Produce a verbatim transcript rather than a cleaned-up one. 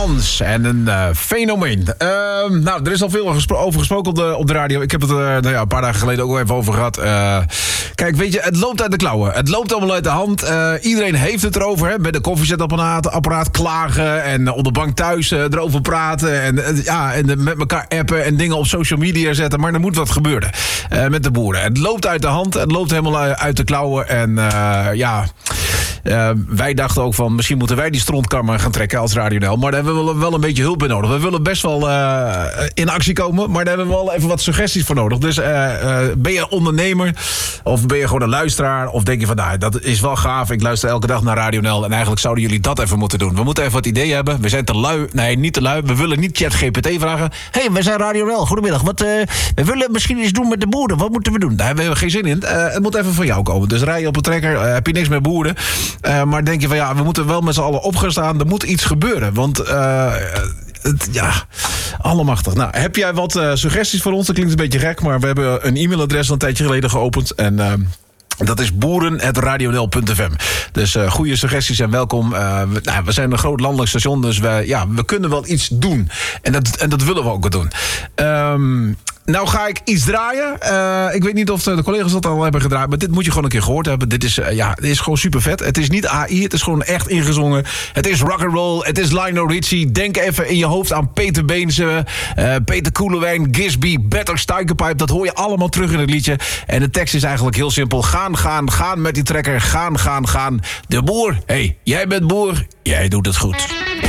Timmermans en een uh, fenomeen. Uh, nou, er is al veel gespro- over gesproken op de, op de radio. Ik heb het er uh, nou ja, een paar dagen geleden ook al even over gehad. Uh, kijk, weet je, het loopt uit de klauwen. Het loopt allemaal uit de hand. Uh, iedereen heeft het erover, hè. Met de koffiezetapparaat apparaat klagen en uh, op de bank thuis uh, erover praten. En, uh, ja, en uh, met elkaar appen en dingen op social media zetten. Maar er moet wat gebeuren uh, met de boeren. Het loopt uit de hand. Het loopt helemaal uit de klauwen. En uh, ja... Uh, wij dachten ook van, misschien moeten wij die strontkammer gaan trekken als Radio N L. Maar daar hebben we wel een beetje hulp bij nodig. We willen best wel uh, in actie komen, maar daar hebben we wel even wat suggesties voor nodig. Dus uh, uh, ben je ondernemer of ben je gewoon een luisteraar? Of denk je van, nou, dat is wel gaaf. Ik luister elke dag naar Radio N L en eigenlijk zouden jullie dat even moeten doen. We moeten even wat ideeën hebben. We zijn te lui. Nee, niet te lui. We willen niet ChatGPT vragen. Hé, hey, we zijn Radio N L. Goedemiddag. Wat, uh, we willen misschien iets doen met de boeren. Wat moeten we doen? Daar hebben we geen zin in. Uh, het moet even van jou komen. Dus rij je op een trekker, uh, heb je niks met boeren. Uh, maar denk je van ja, we moeten wel met z'n allen opgestaan. Er moet iets gebeuren. Want uh, het, ja, allemachtig. Nou, heb jij wat uh, suggesties voor ons? Dat klinkt een beetje gek, maar we hebben een e-mailadres al een tijdje geleden geopend. En uh, dat is boeren apenstaartje radionl punt f m. Dus uh, goede suggesties en welkom. Uh, we, nou, we zijn een groot landelijk station, dus we, ja, we kunnen wel iets doen. En dat, en dat willen we ook doen. Um, Nou ga ik iets draaien. Uh, ik weet niet of de collega's dat al hebben gedraaid, maar dit moet je gewoon een keer gehoord hebben. Dit is, uh, ja, dit is gewoon super vet. Het is niet A I, het is gewoon echt ingezongen. Het is rock'n'roll, het is Lionel Richie. Denk even in je hoofd aan Peter Beense, uh, Peter Koelewijn, Gisby, Better Stuykenpipe. Dat hoor je allemaal terug in het liedje. En de tekst is eigenlijk heel simpel. Gaan, gaan, gaan met die trekker. Gaan, gaan, gaan. De boer, hé, hey, jij bent boer, jij doet het goed.